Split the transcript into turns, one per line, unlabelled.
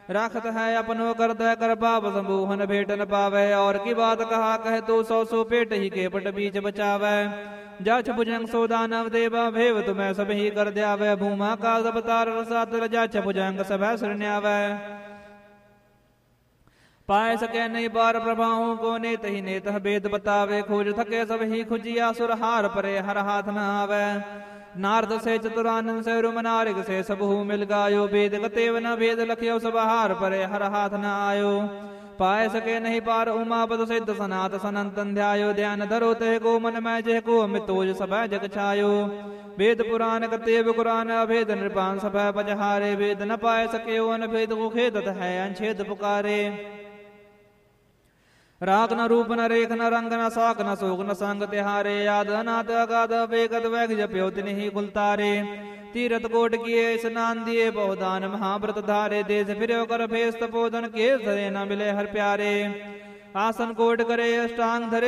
रखत है अपनो करत है कर पाप समूहन भेट न पावे। और की बात कहा कहे तो सौ पेट ही के पट बीच बचावे। जाछ भुजंग सो दानव देवा भेव तुम्हें सब ही कर द्यावे। भूमा का अवतार रसातल जाछ भुजंग सब शरण्यावे। पाए सके नहीं पार प्रभाओं को नेत ही नेत भेद बतावे। खोज थके सब ही खुजिया सुर हार परे हर हाथ न आवे। नारद से चतुरानंद से रुमनारिक से सबहु मिल गायो। वेद गतेव न भेद लख्यो सब हार परे हर हाथ न आयो। पाए सके नहीं पार उमापद सिद्ध सनात सनंतन ध्यायो। ध्यान धरो ते को मन में जय को मितोज सब जग छायो। वेद पुराण कतेव कुरान अभेद नृपान सब पजहारे। वेद न पाए सके अन भेद को खेदत है अनछेद पुकारे। राग न रूप न रेख न रंग न साक न सोग न संग तिहारे। याद अनाथ अगाध वेगत वैग जप्यो तिन ही कुलतारे। तीरथ कोट किए स्नान दिए बहुदान महाव्रत धारे। देश फिर कर भेष तपोधन के सरे न मिले हर प्यारे। आसन कोट करे अष्टांग धरे